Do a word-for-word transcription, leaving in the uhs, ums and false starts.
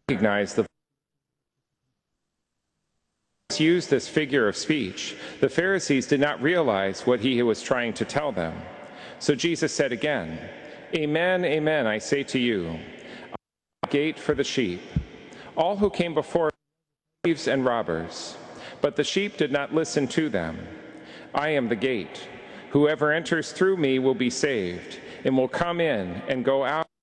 recognize the used this figure of speech. The Pharisees did not realize what he was trying to tell them. So Jesus said again, "Amen, amen, I say to you, I am the gate for the sheep. All who came before were thieves and robbers, but the sheep did not listen to them. I am the gate. Whoever enters through me will be saved, and will come in and go out